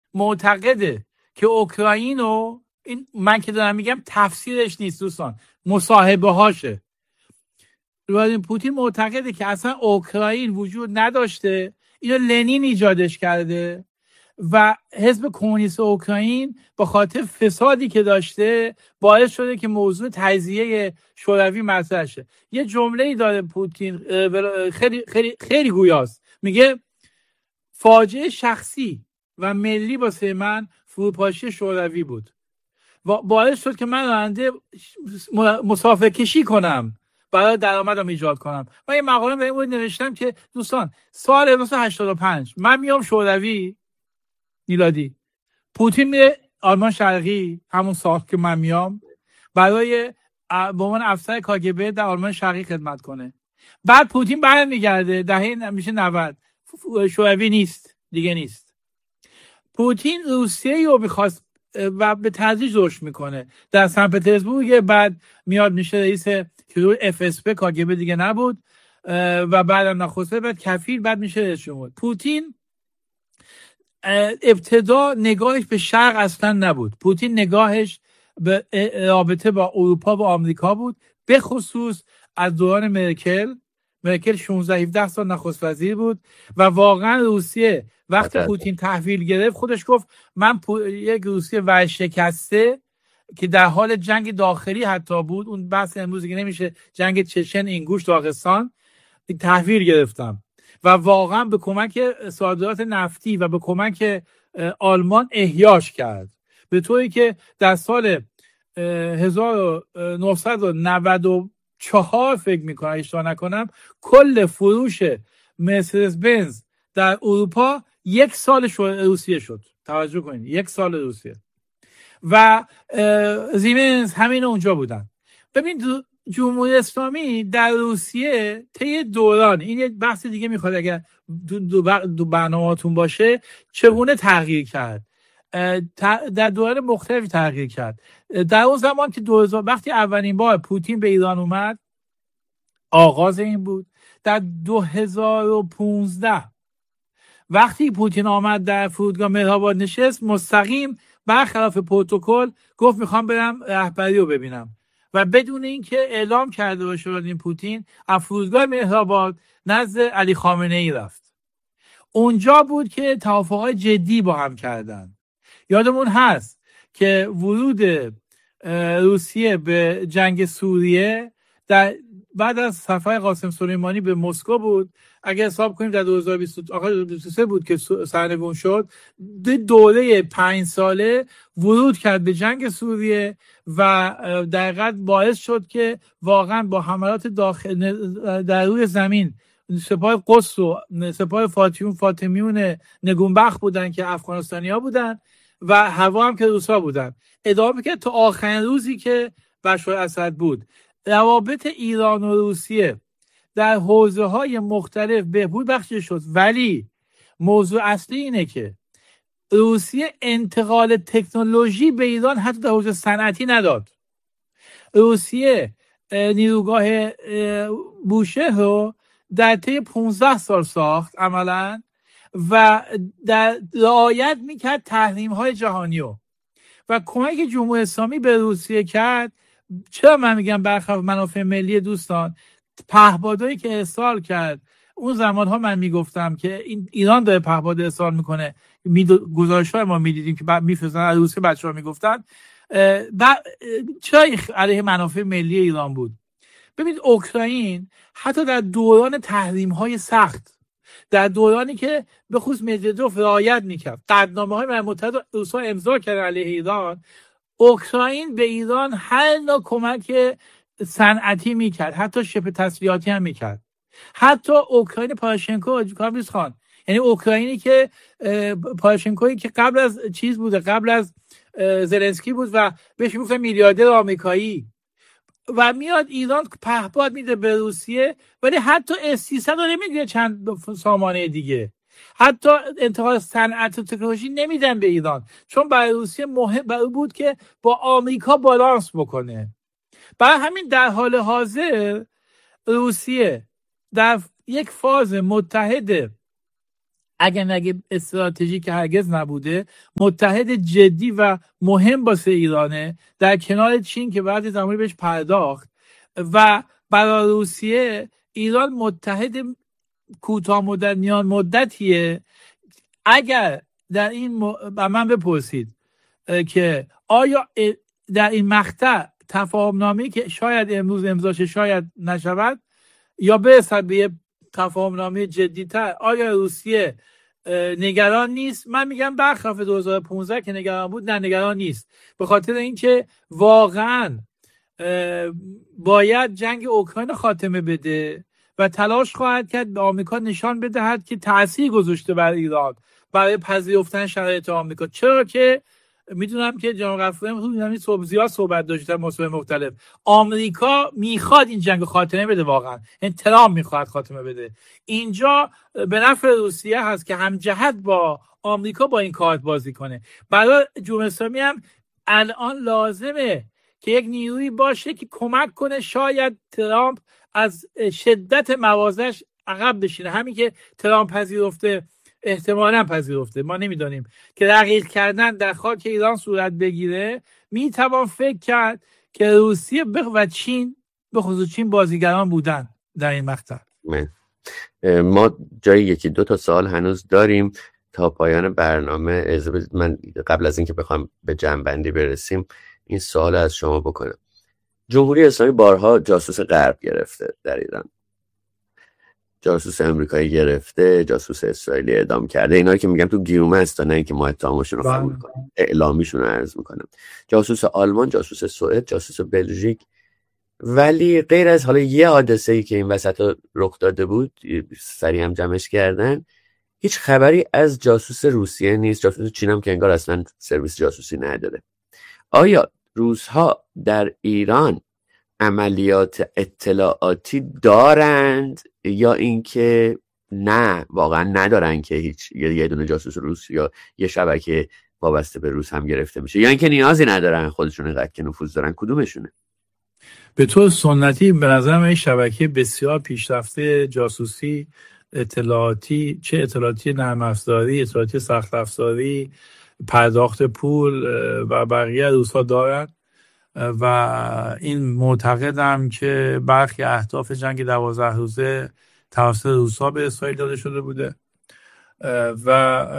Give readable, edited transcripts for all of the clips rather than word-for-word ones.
معتقده که اوکراین رو، این من که دارم میگم تفسیرش نیست دوستان، مصاحبه هاشه، ولادیمیر پوتین معتقده که اصلا اوکراین وجود نداشته، اینو لنین ایجادش کرده و حزب کمونیست اوکراین با خاطر فسادی که داشته باعث شده که موضوع تجزیه شوروی مطرح شه. یه جمله‌ای داره پوتین خیلی خیلی خیلی گویاست، میگه فاجعه شخصی و ملی واسه من فروپاشی شوروی بود و باعث شد که من آینده مسافر کشی کنم برای درآمدم ایجاد کنم. من یه مقاله به این بود نوشتم که دوستان سال 1985 من میام شوروی میلادی، پوتین میره آلمان شرقی همون سال که من میام برای به عنوان افسر کاگبه در آلمان شرقی خدمت کنه. بعد پوتین برمیگرده دهه میشه 90 شوروی نیست دیگه، نیست. پوتین روسیه رو میخواست و به تدریج رشد میکنه در سن پترزبورگ، بعد میاد میشه رئیس اف اس پی کاگبه دیگه نبود و بعدم نخسته، بعد کفیل، بعد میشه رئیس جمهور. پوتین ابتدا نگاهش به شرق اصلا نبود، پوتین نگاهش به رابطه با اروپا و آمریکا بود، به خصوص از دوران مرکل 16-17 سال نخست وزیر بود و واقعا روسیه وقتی پوتین تحویل گرفت خودش گفت من یک روسیه ورشکسته که در حال جنگ داخلی حتی بود، اون بحث امروز که نمیشه، جنگ چچن، اینگوش، داغستان، تحویل گرفتم و واقعا به کمک صادرات نفتی و به کمک آلمان احیاش کرد، به طوری که در سال 1994 فکر میکنم اشتباه نکنم کل فروش مرسدس بنز در اروپا یک سال روسیه شد. توجه کنید، یک سال روسیه و زیمنز همین اونجا بودن. ببین جمهوری اسلامی در روسیه طی دوران، این یه بحث دیگه میخواد اگر دو برنامه‌تون باشه، چگونه تغییر کرد، در دوران مختلفی تغییر کرد. در اون زمان که 2000 وقتی اولین بار پوتین به ایران اومد، آغاز این بود. در 2015 وقتی پوتین آمد در فرودگاه مهرآباد نشست، مستقیم برخلاف پروتکل گفت میخوام برم رهبری رو ببینم و بدون اینکه اعلام کرده باشه ولادیمیر پوتین از فرودگاه مهرآباد نزد علی خامنه‌ای رفت. اونجا بود که توافقات جدی با هم کردن. یادمون هست که ورود روسیه به جنگ سوریه بعد از سفر قاسم سلیمانی به مسکو بود. اگه حساب کنیم در 2023 بود که سرنگون شد، دوره 5 ساله ورود کرد به جنگ سوریه و در حقیقت باعث شد که واقعا با حملات در روی زمین سپاه قدس و سپاه فاطمیون نگونبخت بودن که افغانستانی‌ها بودن و هوا هم که روسا بودن، ادامه کرد تا آخرین روزی که بشار اسد بود. روابط ایران و روسیه در حوزه‌های مختلف بهبود بخشیده شد، ولی موضوع اصلی اینه که روسیه انتقال تکنولوژی به ایران حتی در حوزه صنعتی نداد. روسیه نیروگاه بوشهر رو در طی 15 سال ساخت عملاً و در رعایت میکرد تحریم‌های جهانیو و کمک جمهوری اسلامی به روسیه کرد. چرا من میگم برخلاف منافع ملی دوستان؟ پهپادایی که ارسال کرد اون زمانها من میگفتم که این ایران داره پهپاد ارسال میکنه، گزارش‌های ما میدیدیم که بعد میفرستن از روسیه، بچه‌ها میگفتن چرا علیه منافع ملی ایران بود. ببینید اوکراین حتی در دوران تحریم‌های سخت، در دورانی که به خصوص مدودوف رعایت میکرد، قطعنامه‌های ملل متحد روسا امضا کردن علیه ایران، اوکراین به ایران هر نوع کمک صنعتی میکرد، حتی شبه تسلیحاتی هم میکرد. حتی اوکراین پاراشنکو کامیز خان، یعنی اوکراینی که پاراشنکویی که قبل از چیز بوده، قبل از زلنسکی بود و بهش میگفتن میلیاردر آمریکایی، و میاد ایران پهپاد میده به روسیه، ولی حتی اس-300 رو نمیگیره چند سامانه دیگه، حتی انتقال صنعت و تکنولوژی نمیدن به ایران، چون برای روسیه مهم بود که با آمریکا بالانس بکنه. برای همین در حال حاضر روسیه در یک فاز متحد اگر نگه استراتژی که هرگز نبوده، متحد جدی و مهم واسه ایرانه، در کنار چین که بعد زمانی بهش پرداخت. و برای روسیه ایران متحد کوتاه مدت میان مدتیه. اگر در این من بپرسید که آیا در این مقطع تفاهم‌نامه‌ای که شاید امروز امضاشه شاید نشود یا برسد به یه تفاهم‌نامه جدی‌تر، آیا روسیه نگران نیست؟ من میگم برخلاف 2015 که نگران بود، نه نگران نیست، به خاطر اینکه واقعا باید جنگ اوکراین خاتمه بده و تلاش خواهد کرد به آمریکا نشان بدهد که تأثیر گذاشته بر ایران برای پذیرفتن شرایط آمریکا. چرا که میدونم که جناب غفاری هم زیاد صحبت داشته در مصاحبه مختلف. آمریکا میخواد این جنگ خاتمه بده، واقعا ترامپ میخواد خاتمه بده. اینجا به نفع روسیه هست که همجهت با آمریکا با این کارت بازی کنه. برای جمهوری اسلامی هم الان لازمه که یک نیروی باشه که کمک کنه شاید ترامپ از شدت موازش عقب بشینه. همین که ترامپ پذیرفته، احتمالاً پذیرفته، ما نمیدانیم، که رقیق کردن در خاک ایران صورت بگیره، میتوان فکر کرد که روسیه و چین، به خصوص چین، بازیگران بودن در این مقطع. ما جای یکی دو تا سوال هنوز داریم تا پایان برنامه. من قبل از اینکه بخوام به جمع‌بندی برسیم این سوال از شما بکنم. جمهوری اسلامی بارها جاسوس غرب گرفته در ایران، جاسوس امریکایی گرفته، جاسوس اسرائیلی اعدام کرده. اینا که میگم تو گیرومه است، نه اینکه ما اتهامشون رو قبول کنیم، اعلامیشون رو عرض میکنم. جاسوس آلمان، جاسوس سوئد، جاسوس بلژیک. ولی غیر از حالا یه حادثه‌ای که این وسط رخ داده بود، سریع هم جمعش کردن، هیچ خبری از جاسوس روسیه نیست. جاسوس چین هم که انگار اصلا سرویس جاسوسی نداره. آیا روس‌ها در ایران عملیات اطلاعاتی دارند یا اینکه نه واقعا ندارن که هیچ یه دونه جاسوس روس یا یه شبکه وابسته به روس هم گرفته میشه، یا اینکه نیازی ندارن خودشون اینقدر که نفوذ دارن؟ کدومشونه؟ به طور سنتی به نظرم این شبکه بسیار پیشرفته جاسوسی اطلاعاتی، چه اطلاعاتی نرم افزاری، اطلاعاتی سخت افزاری، پرداخت پول و بقیه روس‌ها دارن و این معتقدم که برخی اهداف جنگ 12 روزه توسط روس‌ها به اسرائیل داده شده بوده و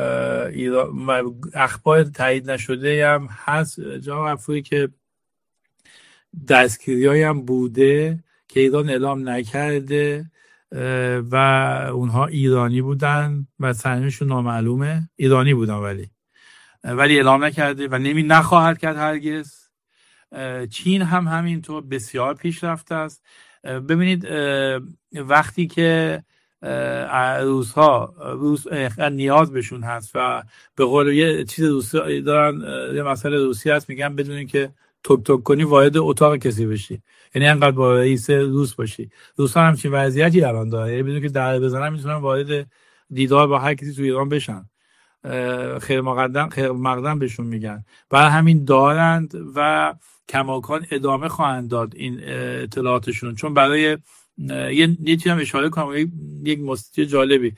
اخبار تایید نشده هم هست جناب غفوری که دستگیری‌هایی هم بوده که ایران اعلام نکرده و اونها ایرانی بودن و سرنوشتشون نامعلومه، ایرانی بودن ولی اعلام نکرده و نخواهد کرد هرگز. چین هم همینطور بسیار پیشرفته است. ببینید وقتی که روس نیاز بهشون هست و به قول یه چیز روسی دارن، یه مسئله روسی هست، میگن بدون اینکه توک توک کنی وارد اتاق کسی بشی، یعنی انقدر با رئیس روس باشی. روس‌ها همچین وضعیتی الان داره، یعنی بدون که در بزنن میتونن وارد دیدار با هر کسی تو ایران بشن. خیر مقدم بهشون میگن. برای همین دارند و کماکان ادامه خواهند داد این اطلاعاتشون. چون برای یه چیزی هم اشاره کنم، یک موضوع جالبی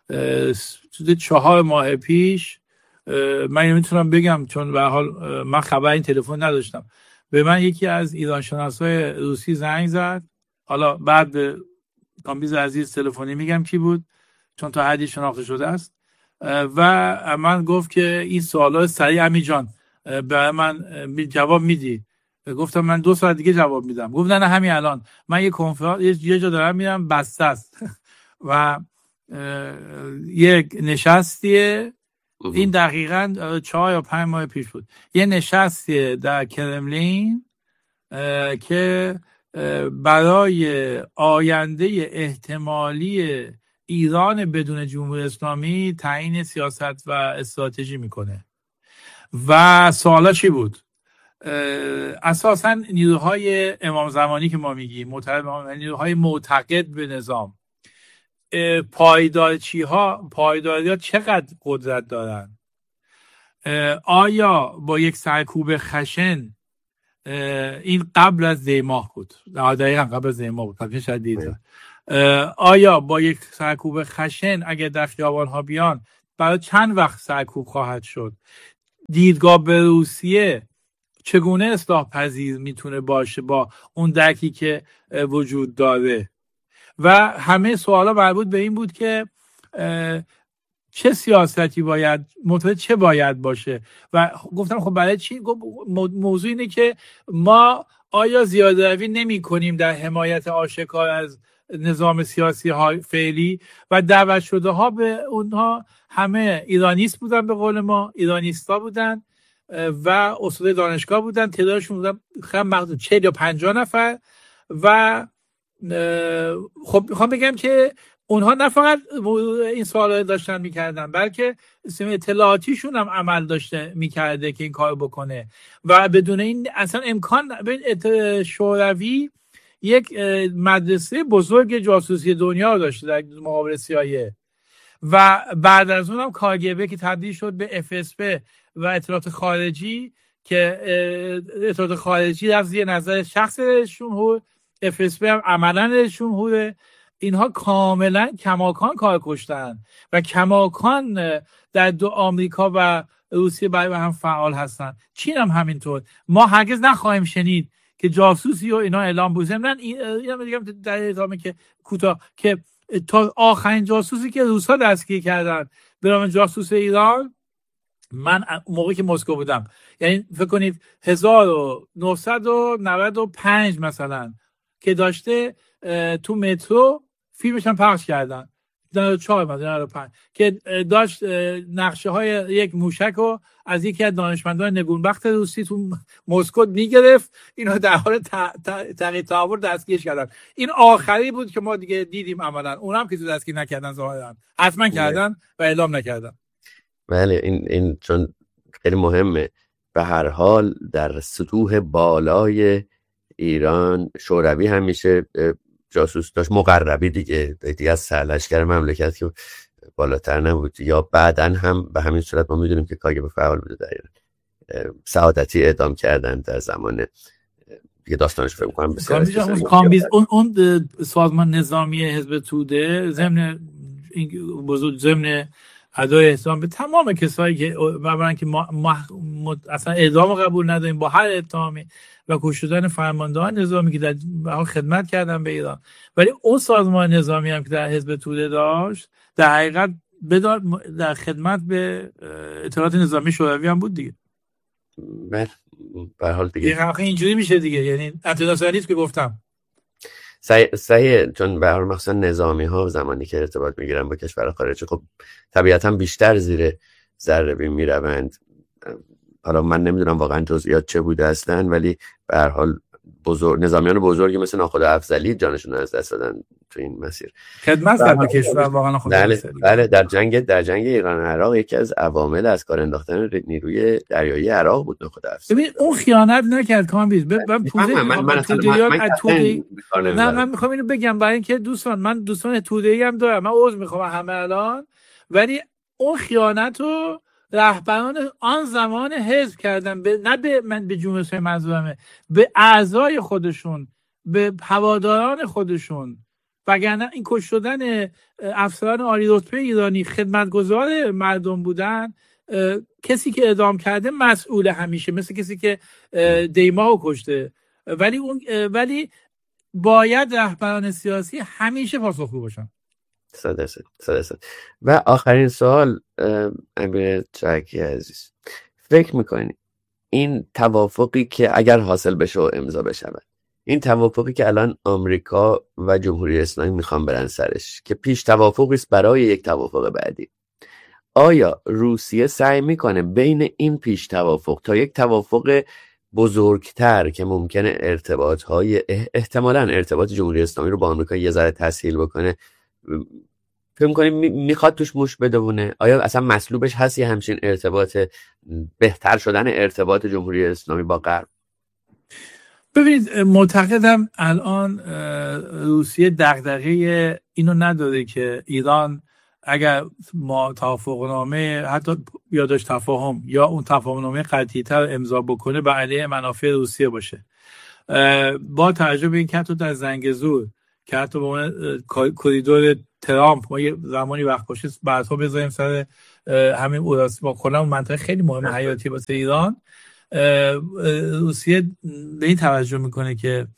4 ماه پیش من میتونم بگم، چون به حال من خبر این تلفن نداشتم، به من یکی از ایران شناسای روسی زنگ زد. حالا بعد به کامبیز عزیز تلفنی میگم کی بود چون تا حدی شناخته شده است و من گفت که این سوالا سریع امی جان برای من جواب میدی؟ گفتم من 2 ساعت دیگه جواب میدم. گفت نه همین الان، من یه کنفرانس یه جا دارم میرم، بسته است و یک نشستیه، این دقیقاً 4 یا 5 ماه پیش بود، یه نشستیه در کرملین که برای آینده احتمالی ایران بدون جمهوری اسلامی تعیین سیاست و استراتژی میکنه. و سوالا چی بود؟ اساساً نیروهای امام زمانی که ما میگیم، نیروهای معتقد به نظام، پایداری ها چقدر قدرت دارن؟ آیا با یک سرکوب خشن، این قبل از دیماه بود، دقیقاً قبل از دیماه بود، قبل شاید دیدن، آیا با یک سرکوب خشن اگر در خیابان ها بیان برای چند وقت سرکوب خواهد شد. دیدگاه به روسیه چگونه اصلاح پذیر میتونه باشه با اون درکی که وجود داره. و همه سوالا مربوط به این بود که چه سیاستی باید، متوجه چه باید باشه. و گفتم خب برای چی؟ موضوع اینه که ما آیا زیاده روی نمی کنیم در حمایت آشکار از نظام سیاسی های فعلی و دعوت شده ها به اونها همه ایرانیست بودن، به قول ما ایرانیستا بودن و استاد دانشگاه بودن، تعدادشون بودن خیلی محدود 40 یا 50 نفر. و خب میخوام بگم که اونها نه فقط این سوال داشتن میکردن، بلکه سیستم اطلاعاتیشون هم عمل داشته میکرده که این کار بکنه. و بدون این اصلا امکان شوروی یک مدرسه بزرگ جاسوسی دنیا داشته در مقابل CIA و بعد از اون هم KGB که تبدیل شد به FSB و اطلاعات خارجی که اطلاعات خارجی از یه نظر شخص شمهور، FSB هم عملا شمهوره. اینها کاملا کماکان کار کشتن و کماکان در دو آمریکا و روسیه برای هم فعال هستن. چین هم همینطور. ما هرگز نخواهیم شنید که جاسوسی و اینا اعلام بوزم. اینا میگم در ادامه که کوتاه که تا آخرین جاسوسی که روسا دستگیر کردن به نام جاسوس ایران، من موقعی که مسکو بودم، یعنی فکر کنید 1995 مثلا که داشته تو مترو فیلمش هم پخش کردن 94 که داشت نقشه های یک موشک رو از یکی از دانشمندان نگونبخت روسی تو مسکو میگرفت، اینا در حال تغییر تحول دستگیرش کردن. این آخری بود که ما دیگه دیدیم عملا. اونم که تو دستگیر نکردن، ظاهرا حتما کردن و اعلام نکردن. بله این چون خیلی مهمه. به هر حال در سطوح بالای ایران شوروی همیشه جاسوس داشت، مقربی دیگه از سرلشکر مملکت که بالاتر نبود. یا بعداً هم به همین صورت ما میدونیم که KGB فعال بوده در ایران. سعادتی اعدام کردن در زمان دیگه، داستانش فکر کنم بسیار اون سازمان نظامی حزب توده ضمن بزرگ ضمن ادای احترام به تمام کسایی که ببرن که اصلا اعدام قبول نداریم با هر اتهامی و کشتن فرماندهان نظامی که در حال خدمت کردن به ایران. ولی اون سازمان نظامی هم که در حزب توده داشت در حقیقت در خدمت به اطلاعات نظامی شوروی هم بود دیگه. به هر حال دیگه اینجوری میشه دیگه، یعنی انترناسیونالیسم که گفتم صحیح. چون به هر حال مخصوصا نظامی ها زمانی که ارتباط میگیرن با کشور خارجی خب طبیعتا بیشتر زیر ذره بین میروند. حالا من نمیدونم واقعا جزئیات چه بوده هستن، ولی به هر حال نظامیان بزرگی مثل ناخدا افضلی جانشون رو از دست دادن تو این مسیر. خدمت کرد به کشور واقعا ناخدا افضلی. بله در جنگ ایران و عراق یکی از عوامل از کار انداختن نیروی دریایی عراق بود ناخدا افضلی. ببین اون خیانت نکرد کامبیز. من میخوام اینو بگم برای اینکه من دوستان توده‌ای هم دارم، من عذر میخوام همه الان، ولی اون خیانت رو رهبران آن زمان حزب کردن، نه به من به جمهوری اسلامی منظورمه، به اعضای خودشون، به هواداران خودشون. وگرنه این کش شدن افسران عالی رتبه ایرانی خدمتگزار مردم بودن، کسی که اعدام کرده مسئول همیشه، مثل کسی که دیماو کشته. ولی باید رهبران سیاسی همیشه پاسخگو باشن. 100%. و آخرین سوال امیر چرکی عزیز، فکر میکنی این توافقی که اگر حاصل بشه و امضا بشه، این توافقی که الان آمریکا و جمهوری اسلامی میخوان برن سرش که پیش توافقی است برای یک توافق بعدی، آیا روسیه سعی میکنه بین این پیش توافق تا یک توافق بزرگتر که ممکنه احتمالاً ارتباط جمهوری اسلامی رو با آمریکا یه ذره تسهیل بکنه، فکر می‌کنی میخواد توش موش بدونه؟ آیا اصلا مطلوبش هست یه همچین ارتباط، بهتر شدن ارتباط جمهوری اسلامی با غرب؟ ببینید معتقدم الان روسیه دغدغه اینو نداره که ایران اگر ما توافقنامه حتی یادش تفاهم یا اون تفاهمنامه قطعی‌تر امضا بکنه به علیه منافع روسیه باشه. با توجه به این که حتی در زنگزور که حتی به عنوان کریدور ترامپ ما یه زمانی وقت باشه بعدها بذاریم سر همین اوراسیا کلا منطقه خیلی مهم حیاتی واسه ایران. روسیه به این توجه میکنه که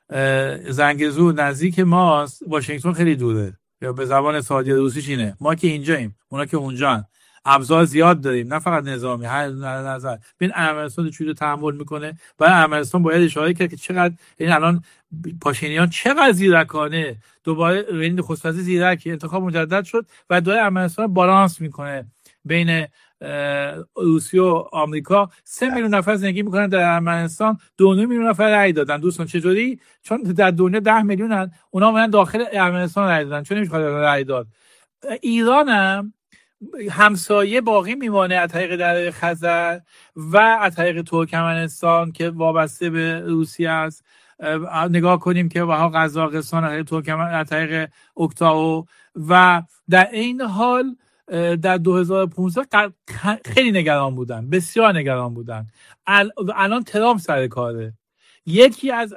زنگزور نزدیک ماست، واشنگتن خیلی دوره، یا به زبان ساده روسیش اینه ما که اینجاییم اونا که اونجان، ابزار زیاد داریم نه فقط نظامی، هر نظر ببین ارمنستان چجوری تحمل میکنه. برای ارمنستان باید اشاره کرد که چقدر این الان پاشینیان چقدر زیرکانه دوباره این نخست وزیر زیرکی انتخاب مجدد شد و داره ارمنستان بالانس میکنه بین روسیه و آمریکا. 3 میلیون نفر زندگی میکنن در ارمنستان، 2.5 میلیون نفر رأی دادن. دوستان چطوری؟ چون در دنیا 10 میلیونن، اونا اومدن داخل ارمنستان رأی دادن. چون نمیشه رأی داد. ایران هم همسایه باقی میمانه از طریق دره خزر و از طریق ترکمنستان که وابسته به روسیه است. نگاه کنیم که وها قزاقستان از طریق ترکمن، از طریق اکتائو. و در این حال در 2015 خیلی نگران بودن، بسیار نگران بودن. الان ترامپ سر کاره. یکی از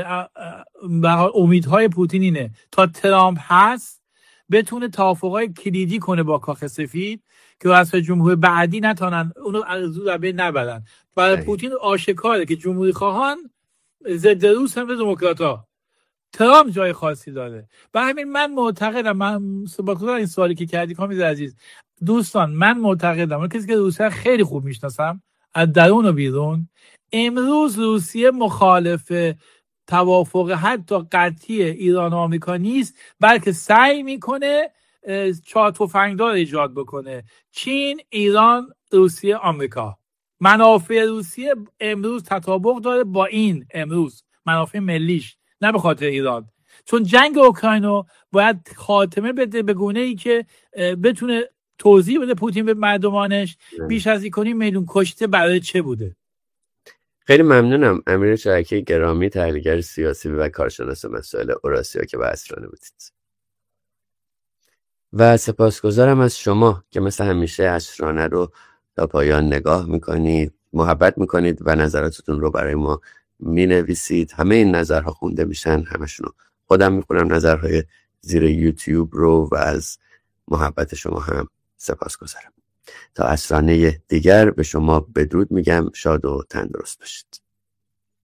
امیدهای پوتین اینه تا ترامپ هست بتونه توافقای کلیدی کنه با کاخ سفید که رئیس جمهور بعدی نتونن اونو از رو بین نبرن. برای پوتین آشکاره که جمهوری خواهان ضد روس هم دموکرات‌ها. ترامپ جای خاصی داره. و همین من معتقدم، من با این سوالی که کردی کامیز عزیز دوستان، من معتقدم کسی که روسیه خیلی خوب میشناسم از درون و بیرون، امروز روسیه مخالف توافق حتی قطعی ایران و آمریکا نیست، بلکه سعی میکنه 4 تفنگدار ایجاد بکنه: چین، ایران، روسیه، آمریکا. منافع روسیه امروز تطابق داره با این امروز منافع ملیش، نه به خاطر ایران. چون جنگ اوکراینو باید خاتمه بده به گونه‌ای که بتونه توضیح بده پوتین به مردمانش بیش از 1.5 میلیون کشته برای چه بوده. خیلی ممنونم امیر شریکی گرامی، تحلیلگر سیاسی و کارشناس مسائل اوراسیا که با اسرانه بودید. و سپاسگزارم از شما که مثل همیشه اسرانه رو تا پایان نگاه میکنید، محبت میکنید و نظراتتون رو برای ما مینویسید. همه این نظرها خونده میشن، همشون رو خودم میخونم، نظرهای زیر یوتیوب رو، و از محبت شما هم سپاسگزارم. تا اسرانه دیگر به شما بدرود میگم. شاد و تندرست باشید.